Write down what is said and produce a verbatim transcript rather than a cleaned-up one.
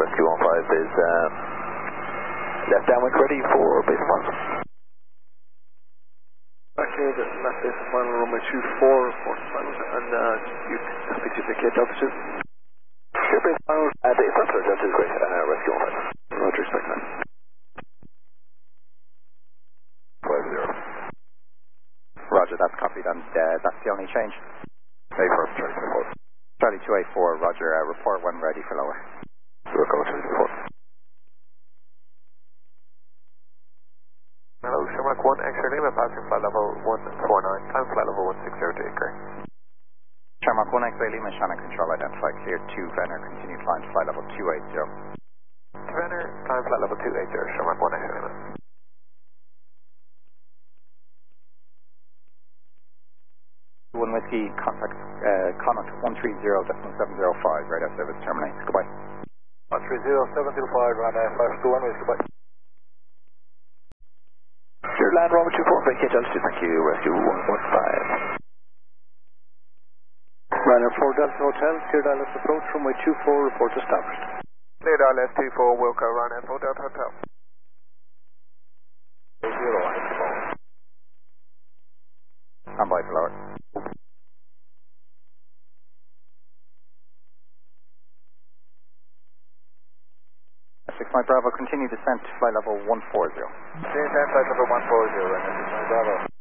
Rescue one five is um, left downwind ready for base one. Okay, this is left base one, runway two four, report one, and uh, you happy to vacate altitude? Sure, base one, uh, base one, sorry, altitude is great, uh, Rescue one five. Roger, respect that. five zero. Roger, that's copied, and uh, that's the only change. A for Charlie two four. Charlie two eight four, Roger, uh, report when ready for lower. Recover Charlie two four. Hello, Shamrock one, X-ray Lima, passing flight level one four nine, time flight level one six zero to Acre. Shamrock one, X-ray Lima, Shannon control identified, clear to Venner, continue climb to flight level two eight zero. Venner, time flight level two eight zero, Shamrock one, X-ray Lima. One Whiskey, contact uh, Connaught one three zero point seven zero five, radar service terminates. Goodbye. one three zero seven zero five, runway five two one, goodbye. Sure, land runway two four, vacate altitude, thank you, Rescue one one five. Runner four Delta Hotel, clear Dallas approach, runway two four, report established. Clear Dallas two four, Wilco, runner four Delta Hotel. Zero, Stand by for lower. six nine Bravo, continue descent to flight level one four zero. Descent flight level one four zero, runner six nine Bravo.